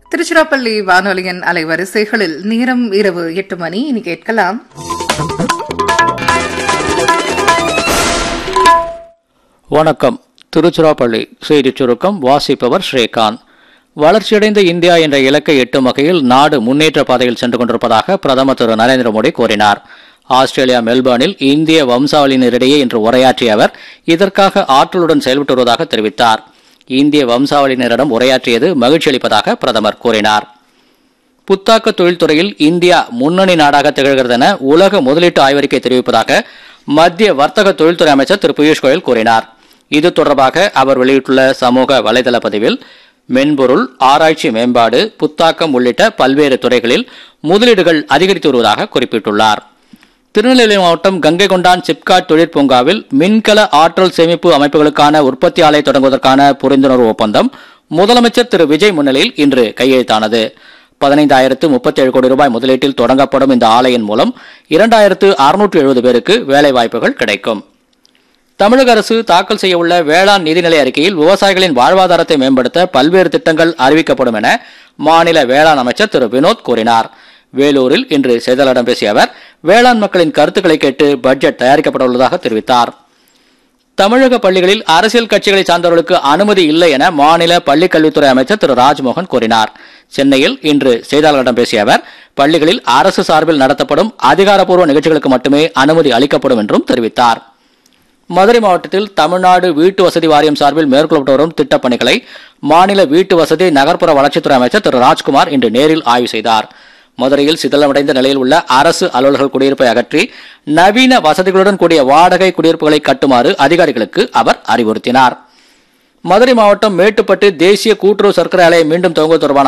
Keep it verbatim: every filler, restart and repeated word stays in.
திருச்சிராப்பள்ளி வானொலியின் அலைவரிசைகளில் நேரம் இரவு எட்டு மணி. இனி கேட்கலாம் வணக்கம். திருச்சிராப்பள்ளி செய்திச் சுருக்கம் வாசிப்பவர் ஸ்ரீகாந்த். வளர்ச்சியடைந்த இந்தியா என்ற இலக்கை எட்டும் வகையில் நாடு முன்னேற்ற பாதையில் சென்று கொண்டிருப்பதாக பிரதமர் திரு நரேந்திர மோடி கூறினார். ஆஸ்திரேலியா மெல்பர்னில் இந்திய வம்சாவளியினரிடையே இன்று உரையாற்றிய அவர் இதற்காக ஆற்றலுடன் செயல்பட்டு வருவதாக தெரிவித்தார். இந்திய வம்சாவளியினரிடம் உரையாற்றியது மகிழ்ச்சி அளிப்பதாக பிரதமர் கூறினார். புத்தாக்க தொழில்துறையில் இந்தியா முன்னணி நாடாக திகழ்கிறது என உலக முதலீட்டு ஆய்வறிக்கை தெரிவிப்பதாக மத்திய வர்த்தக தொழில்துறை அமைச்சர் திரு பியூஷ் கோயல் கூறினார். இது தொடர்பாக அவர் வெளியிட்டுள்ள சமூக வலைதள பதிவில் மென்பொருள், ஆராய்ச்சி மேம்பாடு, புத்தாக்கம் உள்ளிட்ட பல்வேறு துறைகளில் முதலீடுகள் அதிகரித்து வருவதாக குறிப்பிட்டுள்ளார். திருநெல்வேலி மாவட்டம் கங்கை கொண்டான் சிப்காட் தொழிற்பூங்காவில் மின்கல ஆற்றல் சேமிப்பு அமைப்புகளுக்கான உற்பத்தி ஆலை தொடங்குவதற்கான புரிந்துணர்வு ஒப்பந்தம் முதலமைச்சர் திரு விஜய் முன்னிலையில் இன்று கையெழுத்தானது. பதினைந்தாயிரத்து முப்பத்தி ஏழு கோடி ரூபாய் முதலீட்டில் தொடங்கப்படும் இந்த ஆலையின் மூலம் இரண்டாயிரத்து அறுநூற்று எழுபது பேருக்கு வேலைவாய்ப்புகள் கிடைக்கும். தமிழக அரசு தாக்கல் செய்ய உள்ள வேளாண் நிதிநிலை அறிக்கையில் விவசாயிகளின் வாழ்வாதாரத்தை மேம்படுத்த பல்வேறு திட்டங்கள் அறிவிக்கப்படும் என மாநில வேளாண் அமைச்சர் திரு வினோத் கூறினார். வேலூரில் இன்று செய்தியாளர்களிடம் பேசிய அவர் வேளாண் மக்களின் கருத்துக்களை கேட்டு பட்ஜெட் தயாரிக்கப்பட உள்ளதாக தெரிவித்தார். தமிழக பள்ளிகளில் அரசியல் கட்சிகளை சார்ந்தவர்களுக்கு அனுமதி இல்லை என மாநில பள்ளிக் கல்வித்துறை அமைச்சர் திரு ராஜ்மோகன் கூறினார். சென்னையில் இன்று செய்தியாளர்களிடம் பேசிய அவர் பள்ளிகளில் அரசு சார்பில் நடத்தப்படும் அதிகாரப்பூர்வ நிகழ்ச்சிகளுக்கு மட்டுமே அனுமதி அளிக்கப்படும் என்றும் தெரிவித்தார். மதுரை மாவட்டத்தில் தமிழ்நாடு வீட்டு வசதி வாரியம் சார்பில் மேற்கொள்ளப்பட்டு வரும் திட்டப் பணிகளை மாநில வீட்டு வசதி நகர்ப்புற வளர்ச்சித்துறை அமைச்சர் திரு ராஜ்குமார் இன்று நேரில் ஆய்வு செய்தார். மதுரையில் சிதிலமடைந்த நிலையில் உள்ள அரசு அலுவலர்கள் குடியிருப்பை அகற்றி நவீன வசதிகளுடன் கூடிய வாடகை குடியிருப்புகளை கட்டுமாறு அதிகாரிகளுக்கு அவர் அறிவுறுத்தினார். மதுரை மாவட்டம் மேட்டுப்பட்டு தேசிய கூட்டுறவு சர்க்கரை ஆலையை மீண்டும் துவங்குவது தொடர்பான